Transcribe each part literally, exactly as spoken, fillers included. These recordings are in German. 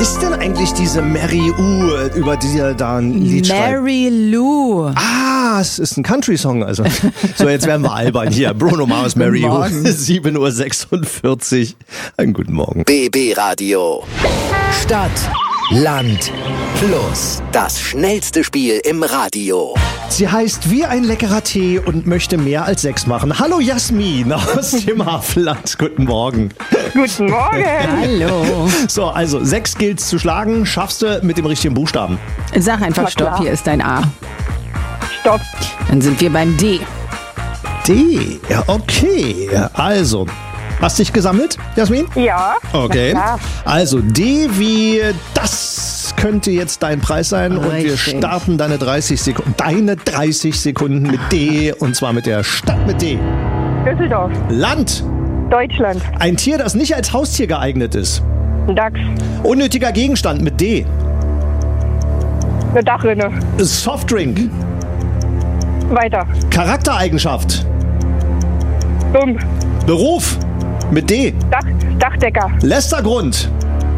ist denn eigentlich diese Mary U, über die er da ein Lied schreibt? Mary Lou. Ah, es ist ein Country-Song. Also. So, jetzt werden wir albern hier. Bruno Mars, Mary U, sieben Uhr sechsundvierzig. Einen guten Morgen. B B Radio. Stadt, Land, Fluss. Das schnellste Spiel im Radio. Sie heißt wie ein leckerer Tee und möchte mehr als Sex machen. Hallo Jasmin aus dem Havelland. Guten Morgen. Guten Morgen. Hallo. So, also sechs gilt's zu schlagen. Schaffst du mit dem richtigen Buchstaben? Sag einfach Na Stopp, klar. hier ist dein A. Stopp. Dann sind wir beim D. D. Ja, okay. Also, hast dich gesammelt, Jasmin? Ja. Okay. Na klar. Also D wie das könnte jetzt dein Preis sein und wir Richtig. starten deine dreißig Sekunden, deine dreißig Sekunden mit D und zwar mit der Stadt mit D. Düsseldorf. Land. Deutschland. Ein Tier, das nicht als Haustier geeignet ist. Dachs. Unnötiger Gegenstand mit D. Eine Dachrinne. Softdrink. Weiter. Charaktereigenschaft. Dumm. Beruf mit D. Dach, Dachdecker. Lästergrund.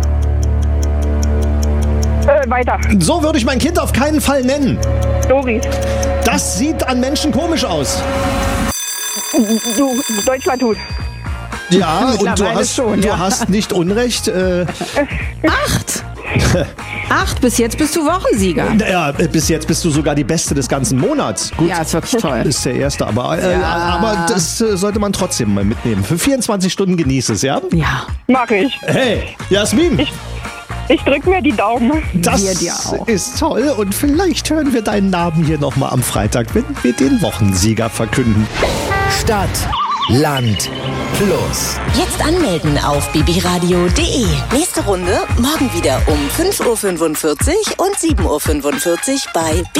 Äh, weiter. So würde ich mein Kind auf keinen Fall nennen. Doris. Das sieht an Menschen komisch aus. Du, Deutschland tut. Ja, und du Mittlerweile hast, schon, du ja. hast nicht Unrecht. Äh, Acht. Acht, bis jetzt bist du Wochensieger. ja, bis jetzt bist du sogar die Beste des ganzen Monats. Gut, Ja, ist wirklich toll. ist der Erste, aber, äh, Ja. aber das äh, sollte man trotzdem mal mitnehmen. Für vierundzwanzig Stunden genieß es, ja? Ja, Mag ich. Hey, Jasmin, Ich, ich drück mir die Daumen. das wir dir auch. ist toll und vielleicht hören wir deinen Namen hier nochmal am Freitag, wenn wir den Wochensieger verkünden. Stadt, Land, Fluss. Jetzt anmelden auf bibiradio punkt de. Nächste Runde morgen wieder um fünf Uhr fünfundvierzig und sieben Uhr fünfundvierzig bei